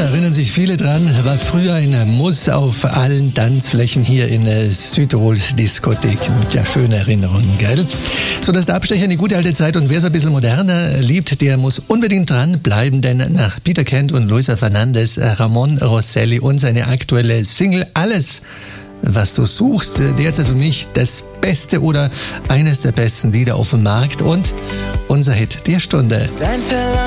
da erinnern sich viele dran, war früher ein Muss auf allen Tanzflächen hier in Südtirols Diskotheken. Ja, schöne Erinnerungen, gell? So, das ist der Abstecher in die gute alte Zeit und wer es ein bisschen moderner liebt, der muss unbedingt dranbleiben, denn nach Peter Kent und Luisa Fernandez, Ramon Rosselli und seine aktuelle Single Alles, was du suchst, derzeit für mich das beste oder eines der besten Lieder auf dem Markt und unser Hit der Stunde.